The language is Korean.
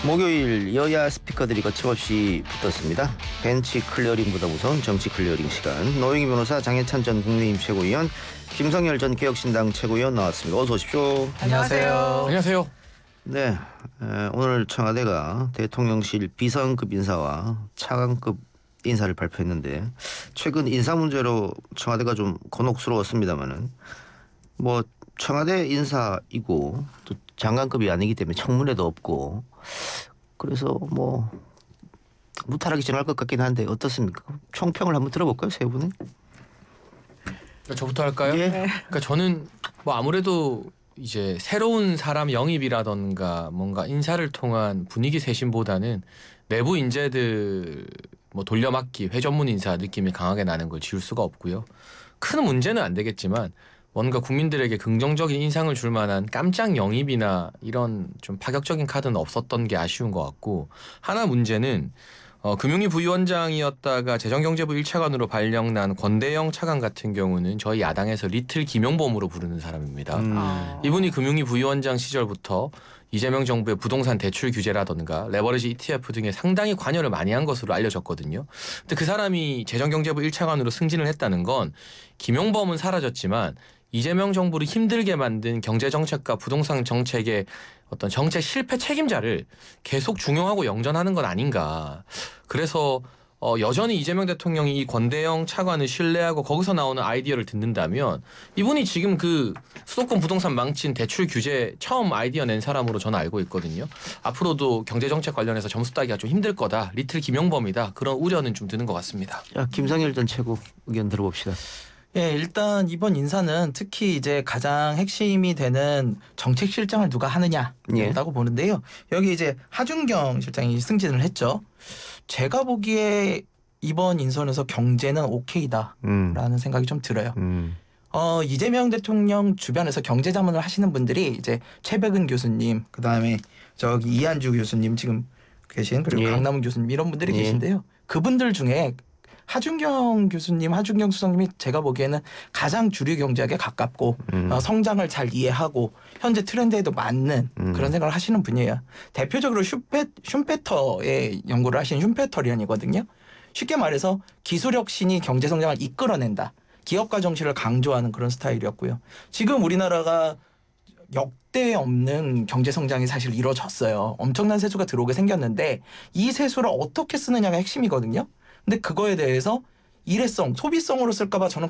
목요일 여야 스피커들이 거침없이 붙었습니다. 벤치 클리어링보다 무서운 정치 클리어링 시간. 노영희 변호사, 장해찬 전 국민의힘 최고위원, 김성열 전 개혁신당 최고위원 나왔습니다. 어서 오십시오. 안녕하세요. 안녕하세요. 네, 오늘 청와대가 대통령실 비서급 인사와 차관급 인사를 발표했는데 최근 인사 문제로 청와대가 좀 곤혹스러웠습니다만은 뭐 청와대 인사이고 또 장관급이 아니기 때문에 청문회도 없고 그래서 뭐 무탈하기 전할 것 같긴 한데 어떻습니까? 총평을 한번 들어볼까요, 세 분이? 저부터 할까요? 예. 그러니까 저는 뭐 아무래도 이제 새로운 사람 영입이라던가 뭔가 인사를 통한 분위기 쇄신보다는 내부 인재들 뭐 돌려막기, 회전문 인사 느낌이 강하게 나는 걸 지울 수가 없고요. 큰 문제는 안 되겠지만 뭔가 국민들에게 긍정적인 인상을 줄 만한 깜짝 영입이나 이런 좀 파격적인 카드는 없었던 게 아쉬운 것 같고, 하나 문제는 금융위 부위원장이었다가 재정경제부 1차관으로 발령난 권대영 차관 같은 경우는 저희 야당에서 리틀 김용범으로 부르는 사람입니다. 이분이 금융위 부위원장 시절부터 이재명 정부의 부동산 대출 규제라던가 레버리지 ETF 등에 상당히 관여를 많이 한 것으로 알려졌거든요. 근데 그 사람이 재정경제부 1차관으로 승진을 했다는 건 김용범은 사라졌지만 이재명 정부를 힘들게 만든 경제정책과 부동산 정책의 어떤 정책 실패 책임자를 계속 중용하고 영전하는 건 아닌가. 그래서 여전히 이재명 대통령이 이 권대영 차관을 신뢰하고 거기서 나오는 아이디어를 듣는다면 이분이 지금 그 수도권 부동산 망친 대출 규제 처음 아이디어 낸 사람으로 저는 알고 있거든요. 앞으로도 경제정책 관련해서 점수 따기가 좀 힘들 거다. 리틀 김용범이다. 그런 우려는 좀 드는 것 같습니다. 자, 김성열 전 최고 의견 들어봅시다. 예, 일단 이번 인사는 특히 이제 가장 핵심이 되는 정책실장을 누가 하느냐였다고 보는데요. 여기 이제 하준경 실장이 승진을 했죠. 제가 보기에 이번 인선에서 경제는 오케이다라는 생각이 좀 들어요. 이재명 대통령 주변에서 경제 자문을 하시는 분들이 이제 최백은 교수님, 그다음에 저기 이한주 교수님 지금 계신, 그리고 강남훈 교수님 이런 분들이 계신데요. 그분들 중에 하준경 교수님, 하준경 수석님이 제가 보기에는 가장 주류 경제학에 가깝고 성장을 잘 이해하고 현재 트렌드에도 맞는 그런 생각을 하시는 분이에요. 대표적으로 슌페터의 연구를 하신 슌페터리언이거든요. 쉽게 말해서 기술혁신이 경제성장을 이끌어낸다. 기업가 정신을 강조하는 그런 스타일이었고요. 지금 우리나라가 역대 없는 경제성장이 사실 이루어졌어요. 엄청난 세수가 들어오게 생겼는데 이 세수를 어떻게 쓰느냐가 핵심이거든요. 근데 그거에 대해서 일회성, 소비성으로 쓸까 봐 저는